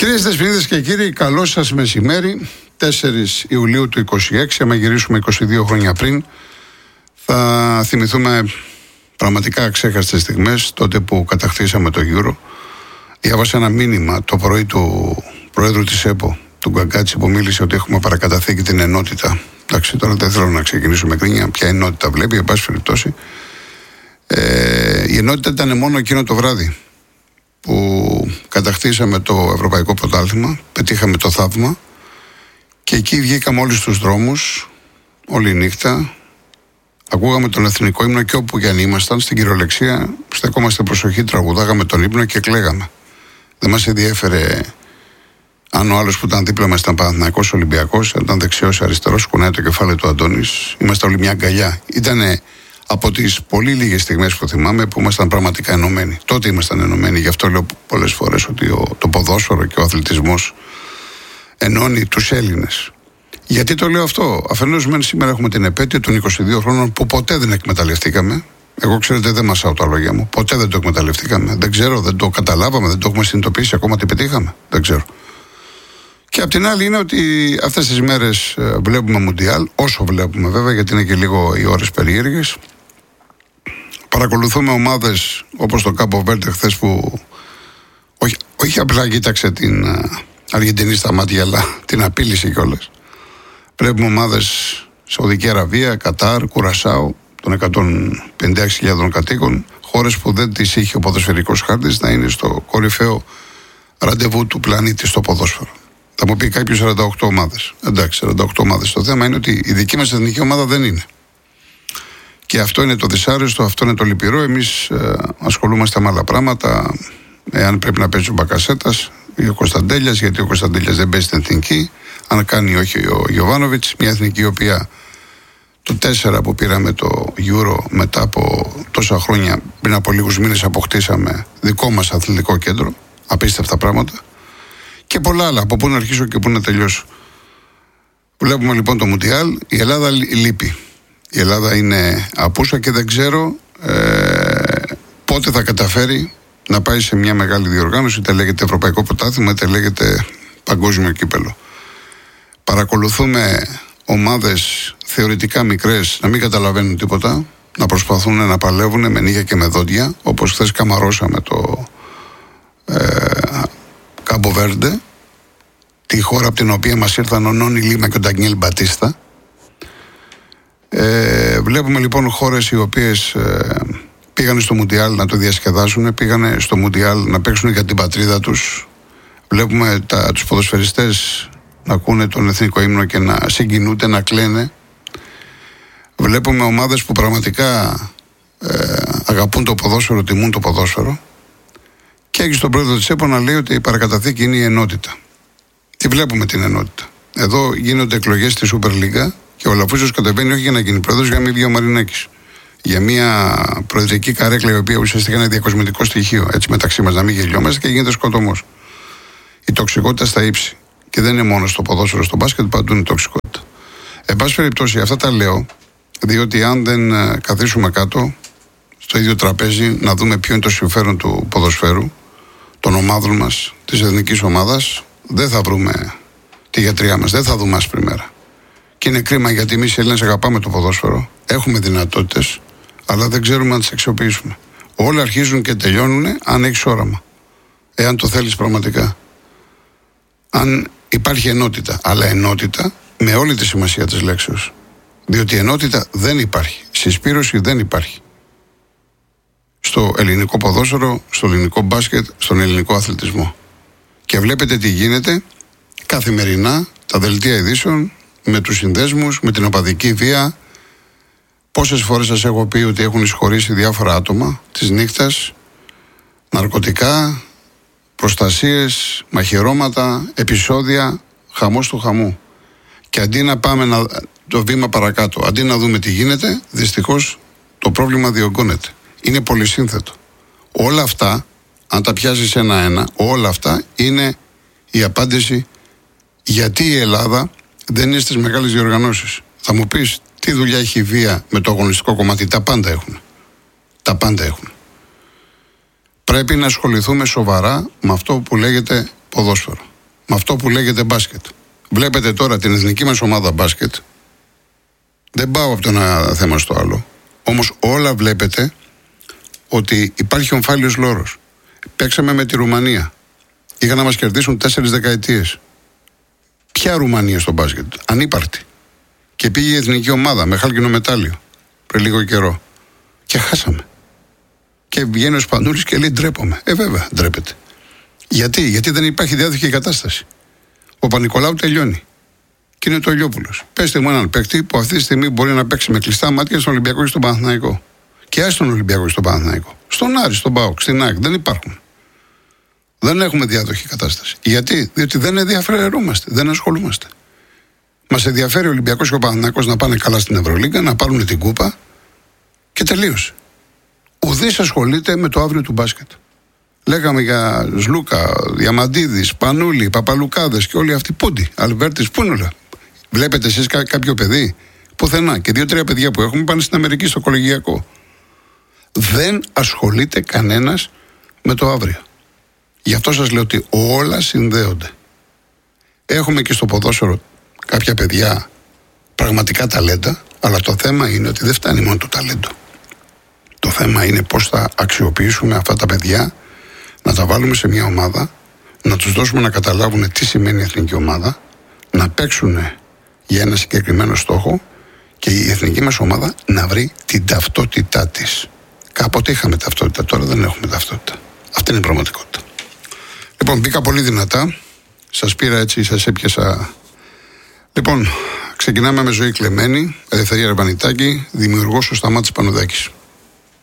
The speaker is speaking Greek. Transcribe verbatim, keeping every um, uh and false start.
Κυρίες Δεσποινίδες και κύριοι, καλό σας μεσημέρι. τέσσερις Ιουλίου του είκοσι έξι, άμα γυρίσουμε είκοσι δύο χρόνια πριν, θα θυμηθούμε πραγματικά αξέχαστες στιγμές, τότε που κατακτήσαμε το Euro. Διάβασα ένα μήνυμα το πρωί του Προέδρου της ΕΠΟ, του Γκαγκάτση, που μίλησε ότι έχουμε παρακαταθήκη την ενότητα. Εντάξει, τώρα δεν θέλω να ξεκινήσουμε κρίνια ποια ενότητα βλέπει, εν πάση περιπτώσει. Ε, η ενότητα ήταν μόνο εκείνο το βράδυ που κατακτήσαμε το Ευρωπαϊκό Πρωτάθλημα, πετύχαμε το θαύμα και εκεί βγήκαμε όλοι στους δρόμους, όλη νύχτα, ακούγαμε τον εθνικό ύμνο και όπου και αν ήμασταν, στην κυριολεξία στεκόμαστε προσοχή, τραγουδάγαμε τον ύμνο και κλαίγαμε. Δεν μας ενδιέφερε αν ο άλλος που ήταν δίπλα μας ήταν Παναθηναϊκός, Ολυμπιακός, αν ήταν δεξιός, αριστερός, κουνάει το κεφάλι του Αντώνης. Είμαστε όλοι μια αγκαλιά. Ήτανε από τις πολύ λίγες στιγμές που θυμάμαι που ήμασταν πραγματικά ενωμένοι. Τότε ήμασταν ενωμένοι. Γι' αυτό λέω πολλές φορές ότι ο, το ποδόσφαιρο και ο αθλητισμός ενώνει τους Έλληνες. Γιατί το λέω αυτό? Αφενός μεν σήμερα έχουμε την επέτειο των είκοσι δύο χρόνων που ποτέ δεν εκμεταλλευτήκαμε. Εγώ, ξέρετε, δεν μασάω τα λόγια μου. Ποτέ δεν το εκμεταλλευτήκαμε. Δεν ξέρω, δεν το καταλάβαμε, δεν το έχουμε συνειδητοποιήσει ακόμα τι πετύχαμε. Δεν ξέρω. Και απ' την άλλη είναι ότι αυτές τις μέρες βλέπουμε Μουντιάλ, όσο βλέπουμε βέβαια, γιατί είναι και λίγο οι ώρες περίεργες. Παρακολουθούμε ομάδες όπως το Κάμπο Βέρντε χθες, που όχι, όχι απλά κοίταξε την Αργεντινή στα μάτια, αλλά την απείλησε κιόλας. Βλέπουμε ομάδες Σαουδική Αραβία, Κατάρ, Κουρασάου, των εκατόν πενήντα έξι χιλιάδων κατοίκων, χώρες που δεν τις είχε ο ποδοσφαιρικός χάρτης να είναι στο κορυφαίο ραντεβού του πλανήτη στο ποδόσφαιρο. Θα μου πει κάποιος σαράντα οκτώ ομάδες. Εντάξει, σαράντα οκτώ ομάδες. Το θέμα είναι ότι η δική μας εθνική ομάδα δεν είναι. Και αυτό είναι το δυσάρεστο, αυτό είναι το λυπηρό. Εμείς ε, ασχολούμαστε με άλλα πράγματα. Εάν πρέπει να παίζει ο Μπακασέτας ή ο Κωνσταντέλιας, γιατί ο Κωνσταντέλιας δεν παίζει στην εθνική. Αν κάνει όχι ο Γιοβάνοβιτς, μια εθνική η οποία το τέσσερα που πήραμε το Euro μετά από τόσα χρόνια, πριν από λίγους μήνες αποκτήσαμε δικό μας αθλητικό κέντρο. Απίστευτα πράγματα. Και πολλά άλλα, από πού να αρχίσω και πού να τελειώσω. Βλέπουμε λοιπόν το Μουντιάλ. Η Ελλάδα λείπει. Η Ελλάδα είναι απούσα και δεν ξέρω ε, πότε θα καταφέρει να πάει σε μια μεγάλη διοργάνωση, είτε λέγεται Ευρωπαϊκό Πρωτάθλημα, είτε λέγεται Παγκόσμιο Κύπελλο. Παρακολουθούμε ομάδες θεωρητικά μικρές να μην καταλαβαίνουν τίποτα, να προσπαθούν να παλεύουν με νύχια και με δόντια, όπως χθες καμαρώσαμε το ε, Κάμπο Βέρντε, τη χώρα από την οποία μας ήρθαν ο Νόνι Λίμα και ο Ντανιέλ Μπατίστα. Ε, βλέπουμε λοιπόν χώρες οι οποίες ε, πήγανε στο Μουντιάλ να το διασκεδάσουν, πήγανε στο Μουντιάλ να παίξουν για την πατρίδα τους. Βλέπουμε τα, τους ποδοσφαιριστές να ακούνε τον εθνικό ύμνο και να συγκινούνται, να κλαίνε. Βλέπουμε ομάδες που πραγματικά ε, αγαπούν το ποδόσφαιρο, τιμούν το ποδόσφαιρο. Και έχει τον πρόεδρο της ΕΠΟ να λέει ότι η παρακαταθήκη είναι η ενότητα. Τι βλέπουμε την ενότητα? Εδώ γίνονται εκλογές στη Σούπερ Λίγκα και ο Λαφούζος κατεβαίνει όχι για να γίνει πρόεδρος, για να μην βγει ο Μαρινάκης. Για μια προεδρική καρέκλα η οποία ουσιαστικά είναι διακοσμητικό στοιχείο. Έτσι μεταξύ μας, να μην γελιόμαστε, και γίνεται σκοτωμός. Η τοξικότητα στα ύψη. Και δεν είναι μόνο στο ποδόσφαιρο, στο μπάσκετ, παντού είναι τοξικότητα. Εν πάση περιπτώσει, αυτά τα λέω, διότι αν δεν καθίσουμε κάτω στο ίδιο τραπέζι να δούμε ποιο είναι το συμφέρον του ποδοσφαίρου, των ομάδων μας, της εθνικής ομάδας, δεν θα βρούμε τη γιατριά μας, δεν θα δούμε άσπρη μέρα. Και είναι κρίμα, γιατί εμείς οι Έλληνες αγαπάμε το ποδόσφαιρο, έχουμε δυνατότητες, αλλά δεν ξέρουμε να τις αξιοποιήσουμε. Όλα αρχίζουν και τελειώνουν αν έχεις όραμα. Εάν το θέλεις πραγματικά. Αν υπάρχει ενότητα, αλλά ενότητα με όλη τη σημασία της λέξεως. Διότι ενότητα δεν υπάρχει. Συσπήρωση δεν υπάρχει. Στο ελληνικό ποδόσφαιρο, στο ελληνικό μπάσκετ, στον ελληνικό αθλητισμό. Και βλέπετε τι γίνεται καθημερινά, τα δελτία ειδήσεων, με τους συνδέσμους, με την οπαδική βία. Πόσες φορές σας έχω πει ότι έχουν εισχωρήσει διάφορα άτομα της νύχτας, ναρκωτικά, προστασίες, μαχαιρώματα, επεισόδια, χαμός του χαμού. Και αντί να πάμε να, το βήμα παρακάτω, αντί να δούμε τι γίνεται, δυστυχώς το πρόβλημα διωγγώνεται. Είναι πολυσύνθετο. Όλα αυτά, αν τα πιάσεις ένα-ένα, όλα αυτά είναι η απάντηση γιατί η Ελλάδα δεν είναι στις μεγάλες διοργανώσεις. Θα μου πεις, τι δουλειά έχει η βία με το αγωνιστικό κομμάτι? Τα πάντα έχουν. Τα πάντα έχουν. Πρέπει να ασχοληθούμε σοβαρά με αυτό που λέγεται ποδόσφαιρο. με αυτό που λέγεται μπάσκετ. Βλέπετε τώρα την εθνική μας ομάδα μπάσκετ. Δεν πάω από το ένα θέμα στο άλλο. Όμως όλα βλέπετε ότι υπάρχει ομφάλιος λόρος. Παίξαμε με τη Ρουμανία. Είχαν να μας κερδίσουν τέσσερις δεκαετίες. Ποια Ρουμανία στο μπάσκετ? Ανύπαρκτη. Και πήγε η εθνική ομάδα με χάλκινο μετάλλιο πριν λίγο καιρό. Και χάσαμε. Και βγαίνει ο Σπανούλης και λέει ντρέπομαι. Ε, βέβαια, ντρέπεται. Γιατί? Γιατί δεν υπάρχει διάδοχη κατάσταση. Ο Παπα-Νικολάου τελειώνει. Και είναι το Ηλιόπουλος. Πέστε μου έναν παίκτη που αυτή τη στιγμή μπορεί να παίξει με κλειστά μάτια στον Ολυμπιακό και στον Παναθηναϊκό. Και άσε στον Ολυμπιακό και στον Παναθηναϊκό. Στον Άρη, στον ΠΑΟΚ, στην ΑΕΚ. Δεν υπάρχουν. Δεν έχουμε διάδοχη κατάσταση. Γιατί? Διότι δεν ενδιαφερόμαστε, δεν ασχολούμαστε. Μας ενδιαφέρει ο Ολυμπιακός και ο Παναθηναϊκός να πάνε καλά στην Ευρωλίγκα, να πάρουν την κούπα και τελείωσε. Ουδής ασχολείται με το αύριο του μπάσκετ. Λέγαμε για Σλούκα, Διαμαντίδης, Πανούλη, Παπαλουκάδες και όλοι αυτοί. Πούντι, Αλβέρτης, πού είναι όλα? Βλέπετε εσείς κά- κάποιο παιδί? Πουθενά. Και δύο-τρία παιδιά που έχουμε πάνε στην Αμερική στο κολεγιακό. Δεν ασχολείται κανένας με το αύριο. Γι' αυτό σας λέω ότι όλα συνδέονται. Έχουμε και στο ποδόσφαιρο κάποια παιδιά πραγματικά ταλέντα, αλλά το θέμα είναι ότι δεν φτάνει μόνο το ταλέντο. Το θέμα είναι πώς θα αξιοποιήσουμε αυτά τα παιδιά, να τα βάλουμε σε μια ομάδα, να τους δώσουμε να καταλάβουν τι σημαίνει η εθνική ομάδα, να παίξουν για ένα συγκεκριμένο στόχο και η εθνική μας ομάδα να βρει την ταυτότητά της. Κάποτε είχαμε ταυτότητα, τώρα δεν έχουμε ταυτότητα. Αυτή είναι η πραγματικότητα. Λοιπόν, μπήκα πολύ δυνατά. Σας πήρα έτσι, σας έπιασα. Λοιπόν, ξεκινάμε με Ζωή Κλεμμένη, Ελευθερία Ρεβανιτάκη, δημιουργός ο Σταμάτης Πανουδάκης.